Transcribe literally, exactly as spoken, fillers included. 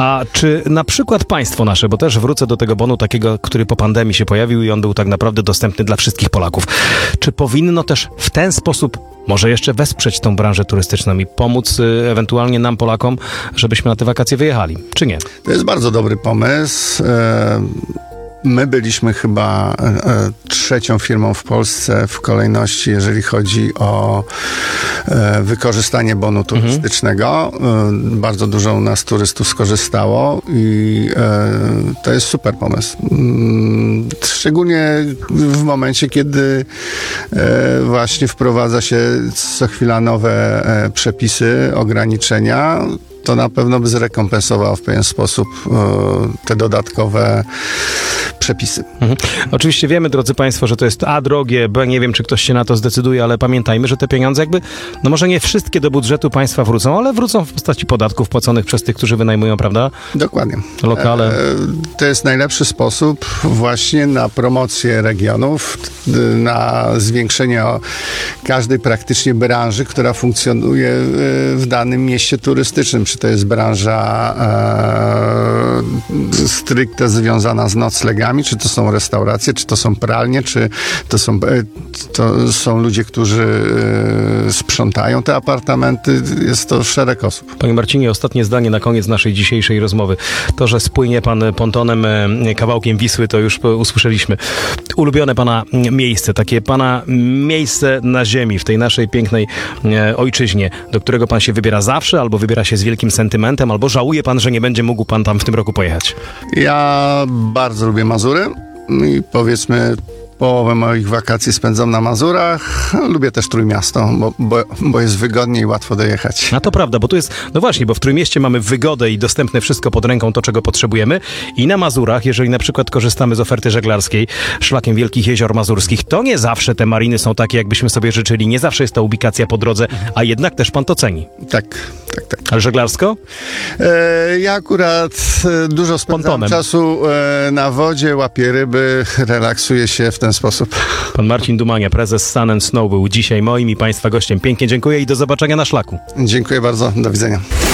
A czy na przykład państwo nasze, bo też wrócę do tego bonu takiego, który po pandemii się pojawił i on był tak naprawdę dostępny dla wszystkich Polaków, czy powinno też w ten sposób może jeszcze wesprzeć tą branżę turystyczną i pomóc y, ewentualnie nam, Polakom, żebyśmy na te wakacje wyjechali, czy nie? To jest bardzo dobry pomysł. E, My byliśmy chyba e, trzecią firmą w Polsce w kolejności, jeżeli chodzi o e, wykorzystanie bonu turystycznego. Mhm. E, bardzo dużo u nas turystów skorzystało i e, to jest super pomysł. Mm, szczególnie w momencie, kiedy e, właśnie wprowadza się co chwila nowe e, przepisy, ograniczenia, to na pewno by zrekompensował w pewien sposób e, te dodatkowe przepisy. Mhm. Oczywiście wiemy, drodzy Państwo, że to jest A drogie, B nie wiem, czy ktoś się na to zdecyduje, ale pamiętajmy, że te pieniądze jakby, no może nie wszystkie do budżetu państwa wrócą, ale wrócą w postaci podatków płaconych przez tych, którzy wynajmują, prawda? Dokładnie. Lokale. E, to jest najlepszy sposób właśnie na promocję regionów, na zwiększenie każdej praktycznie branży, która funkcjonuje w danym mieście turystycznym. Czy to jest branża e, stricte związana z noclegami, czy to są restauracje, czy to są pralnie, czy to są, to są ludzie, którzy e, sprzątają te apartamenty. Jest to szereg osób. Panie Marcinie, ostatnie zdanie na koniec naszej dzisiejszej rozmowy. To, że spłynie pan pontonem e, kawałkiem Wisły, to już usłyszeliśmy. Ulubione pana miejsce, takie pana miejsce na ziemi, w tej naszej pięknej e, ojczyźnie, do którego pan się wybiera zawsze, albo wybiera się z wielkim sentymentem, albo żałuje pan, że nie będzie mógł pan tam w tym roku pojechać? Ja bardzo lubię Mazury i powiedzmy połowę moich wakacji spędzam na Mazurach. Lubię też Trójmiasto, bo, bo, bo jest wygodnie i łatwo dojechać. A to prawda, bo tu jest, no właśnie, bo w Trójmieście mamy wygodę i dostępne wszystko pod ręką, to czego potrzebujemy. I na Mazurach, jeżeli na przykład korzystamy z oferty żeglarskiej szlakiem Wielkich Jezior Mazurskich, to nie zawsze te mariny są takie, jakbyśmy sobie życzyli. Nie zawsze jest ta ubikacja po drodze, a jednak też pan to ceni. Tak, tak, tak. Ale żeglarsko? E, ja akurat e, dużo spędzam Pontonem. czasu e, na wodzie, łapię ryby, relaksuję się w ten sposób. Pan Marcin Dumania, prezes Sun and Snow, był dzisiaj moim i państwa gościem. Pięknie dziękuję i do zobaczenia na szlaku. Dziękuję bardzo, do widzenia.